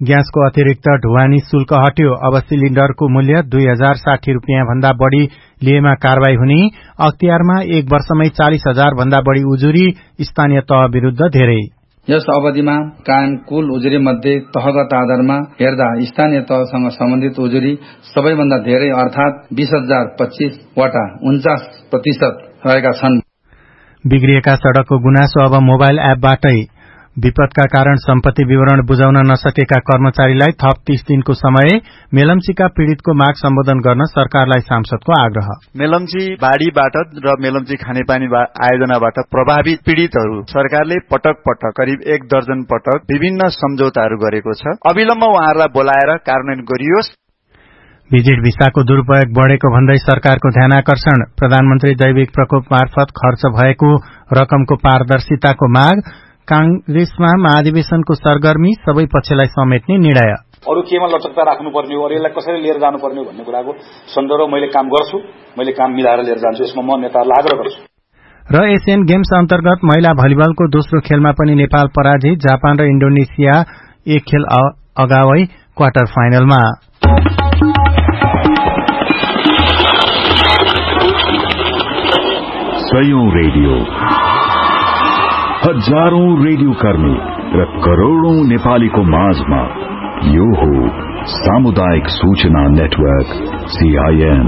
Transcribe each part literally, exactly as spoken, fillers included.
ग्यासको अतिरिक्त ढुवानी शुल्क हट्यो। अब सिलिण्डरको मूल्य दुई हजार साठी रुपियाँ भन्दा बढ़ी लिएमा कारवाही हुने। अख्तियारमा एक वर्षमै चालिस हजार भन्दा बढ़ी उजुरी स्थानीय तह विरूद्ध धेरै। यस अवधिमा कायम कुल उजुरी मध्ये तहगत आधारमा हेर्दा स्थानीय तहसँग सम्बन्धित उजुरी सबैभन्दा धेरै अर्थात बीस हजार पच्चीस वटा उन्चास प्रतिशत रहेका छन्। बिग्रिएका सड़कको गुनासो अब मोबाइल एपबाटै। विपदका कारण सम्पत्ति विवरण बुझाउन नसकेका कर्मचारीलाई थप तीस दिनको समय। मेलम्चीका पीड़ितको माग सम्बोधन गर्न सरकारलाई सांसदको आग्रह। मेलम्ची बाढ़ीबाट र मेलम्ची खानेपानी आयोजनाबाट प्रभावित पीड़ितहरू सरकारले पटक पटक करिब एक दर्जन पटक विभिन्न सम्झौताहरू गरेको छ। अविलम्ब उहाँहरूलाई बोलाएर कार्यान्वयन गरियोस्। भिजिट भिसाको दुरूपयोग बढ़ेको भन्दै सरकारको ध्यानाकर्षण। प्रधानमन्त्री जैविक प्रकोप मार्फत खर्च भएको रकमको पारदर्शिताको माग। कांग्रेसमा महाधिवेशनको सरगर्मी, सबै पक्षलाई समेट्ने निर्णय। अरु केमा लचकता राख्नुपर्ने हो, अरु यसलाई कसरी लिएर जानुपर्ने हो भन्ने कुराको सन्दर्भ मैले काम गर्छु, मैले काम मिलाएर लिएर जान्छु। यसमा म नेताहरूलाई आग्रह गर्छु। र एसियन गेम्स अन्तर्गत महिला भलिबलको दोस्रो खेलमा पनि नेपाल पराजित। जापान र इन्डोनेसिया एक खेल अगावै क्वार्टर फाइनलमा। सयौं रेडियो, हजारौं रेडियो कर्मी र करोड़ौं नेपालीको माझमा यो हो सामुदायिक सूचना नेटवर्क सीआईएन।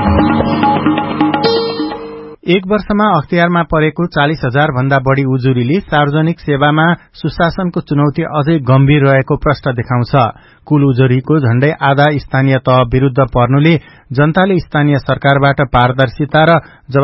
एक वर्षमा अख्तियारमा परेको चालिस हजार भन्दा बढ़ी उजुरीले सार्वजनिक सेवामा सुशासनको चुनौती अझै गम्भीर रहेको प्रश्न देखाउँछ। कुल उजुरीको झण्डै आधा स्थानीय तह विरूद्ध पर्नुले जनताले स्थानीय सरकारबाट पारदर्शिता र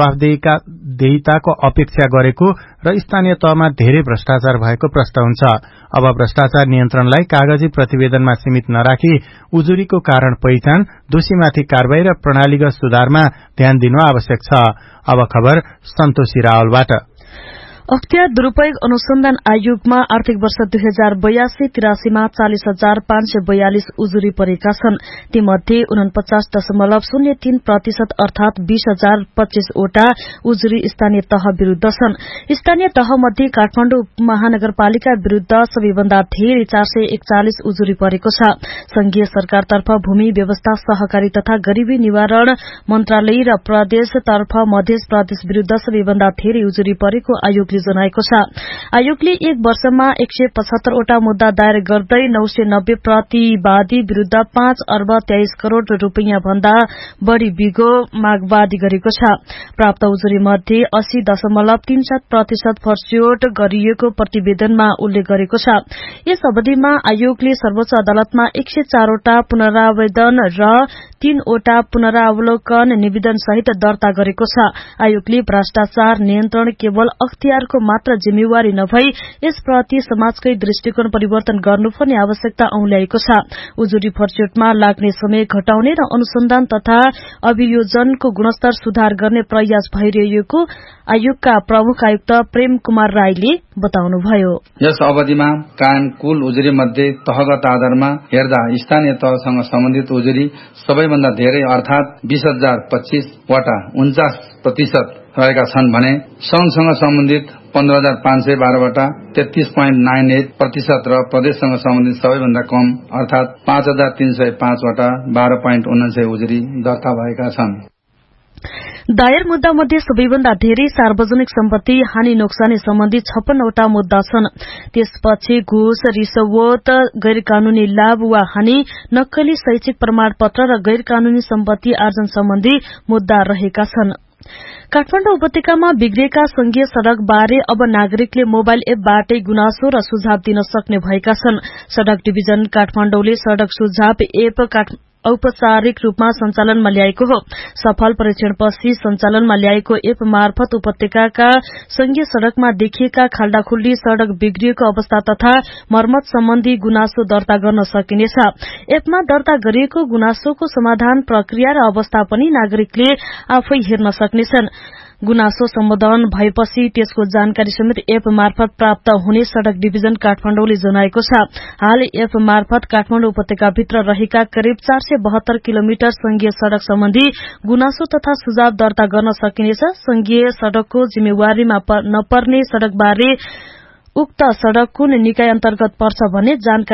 जवाफदेहिताको अपेक्षा गरेको र स्थानीय तहमा धेरै भ्रष्टाचार भएको प्रश्न हुन्छ। अब भ्रष्टाचार नियन्त्रणलाई कागजी प्रतिवेदनमा सीमित नराखी उजुरीको कारण पहिचान, दोषीमाथि कारवाही र प्रणालीगत सुधारमा ध्यान दिनु आवश्यक छ। अब खबर सन्तोषी रावलबाट। अख्तियार दुरूपयोग अनुसन्धान आयोगमा आर्थिक वर्ष दुई हजार बयासी तिरासीमा चालिस हजार पाँच सय बयालिस उजुरी परेका छन्। तीमध्ये उनपचास दशमलव शून्य तीन प्रतिशत अर्थात बीस हजार पच्चीसवटा उजुरी स्थानीय तह विरूद्ध छन्। स्थानीय तह मध्ये काठमाडौँ महानगरपालिका विरूद्ध सबैभन्दा धेरै चार सय एकचालिस उजुरी परेको छ। संघीय सरकारतर्फ भूमि व्यवस्था, सहकारी तथा गरीबी निवारण मन्त्रालय र प्रदेशतर्फ मध्य प्रदेश विरूद्ध सबैभन्दा धेरै उजुरी परेको आयोग जनाएको छ। आयोगले एक वर्षमा एक सय पचहत्तरवटा मुद्दा दायर गर्दै नौ सय नब्बे प्रतिवादी विरूद्ध पाँच अर्ब तेइस करोड़ रूपियाँ भन्दा बढ़ी बिगो मागवादी गरेको छ। प्राप्त उजुरी मध्ये अस्सी दशमलव तीन सात प्रतिशत फर्स्यौट गरिएको प्रतिवेदनमा उल्लेख गरेको छ। यस अवधिमा आयोगले सर्वोच्च अदालतमा एक सय चारवटा पुनरावेदन र तीनवटा पुनरावलोकन निवेदन सहित दर्ता गरेको छ। आयोगले भ्रष्टाचार नियन्त्रण केवल अख्तियार को मात्र जिम्मेवारी नभई यसप्रति समाजकै दृष्टिकोण परिवर्तन गर्नुपर्ने आवश्यकता औल्याएको छ। उजुरी फर्स्यौटमा लाग्ने समय घटाउने र अनुसन्धान तथा अभियोजनको गुणस्तर सुधार गर्ने प्रयास भइरहेको आयोगका प्रमुख आयुक्त प्रेम कुमार राईले बताउनुभयो। यस अवधिमा कायम कुल उजुरी मध्ये तहगत आधारमा हेर्दा स्थानीय तहसँग सम्बन्धित उजुरी सबैभन्दा धेरै अर्थात बीस हजार पच्चीस वटा उन्चास प्रतिशत रहेका छन् भने संघसँग सम्बन्धित पन्ध्र हजार पाँच सय बाह्रवटा तेत्तीस पोइन्ट नाइन एट प्रतिशत र प्रदेशसँग सम्बन्धित सबैभन्दा कम अर्थात पाँच हजार तीन सय पाँचवटा बाह्र पोइन्ट उनान्सय उजुरी दर्ता भएका छन्। दायर मुद्दा मध्ये सबैभन्दा धेरै सार्वजनिक सम्पत्ति हानि नोक्सानी सम्बन्धी छप्पन्नवटा मुद्दा छन्। त्यसपछि घुस, रिश्वत, गैर कानूनी लाभ वा हानि, नक्कली शैक्षिक प्रमाणपत्र र गैर कानूनी सम्पत्ति आर्जन सम्बन्धी मुद्दा रहेका छन्। काठमाडौँ उपत्यकामा बिग्रिएका संघीय सड़क बारे अब नागरिकले मोबाइल एपबाटै गुनासो र सुझाव दिन सक्ने भएका छन्। सड़क डिभिजन काठमाडौँले सड़क सुझाव एप औपचारिक रूपमा सञ्चालनमा ल्याएको हो। सफल परीक्षणपछि सञ्चालनमा ल्याएको एप मार्फत उपत्यकाका संघीय सड़कमा देखिएका खाल्डाखुल्डी, सड़क बिग्रिएको अवस्था तथा मर्मत सम्बन्धी गुनासो दर्ता गर्न सकिनेछ। एपमा दर्ता गरिएको गुनासोको समाधान प्रक्रिया र अवस्था पनि नागरिकले आफै हेर्न सक्नेछन्। गुनासो सम्बोधन भएपछि त्यसको जानकारी समेत एप मार्फत प्राप्त हुने सड़क डिभिजन काठमाडौँले जनाएको छ। हाल एप मार्फत काठमाडौँ उपत्यकाभित्र रहेका करिब चार सय बहत्तर किलोमिटर संघीय सड़क सम्बन्धी गुनासो तथा सुझाव दर्ता गर्न सकिनेछ। संघीय सड़कको जिम्मेवारीमा नपर्ने सड़क बारे उक्त सड़क कुन निकाय अन्तर्गत पर्छ भन्ने जानकारी